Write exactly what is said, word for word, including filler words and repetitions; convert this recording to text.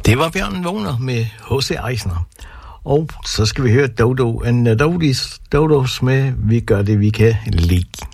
Det var Bjørn Wagner med H C Eisner. Og så skal vi høre Dodo and the Dodis, Dodos med Vi gør det, vi kan lide.